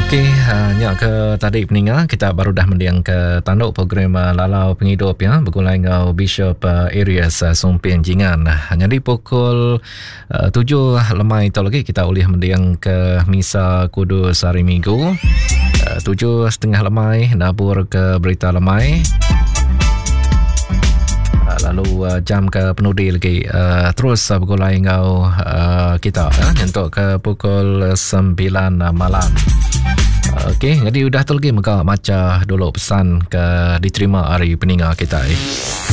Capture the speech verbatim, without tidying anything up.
Okey, hanya ke tadi peninga kita baru dah mendiang ke tanduk program uh, Lalau Penghidup ya, bergulai dengan Bishop uh, Areas uh, Sumpin Jingan. Hanya di pukul uh, tujuh lemai tu lagi kita boleh mendiang ke Misa Kudus hari Minggu. Uh, tujuh setengah lemai nabur ke berita lemai. Lalu uh, jam ke penudi lagi uh, terus uh, bergulai dengan uh, kita uh, untuk ke pukul sembilan uh, malam. Uh, Okey, jadi udah tu lagi muka macam dulu pesan ke diterima hari peninga kita eh.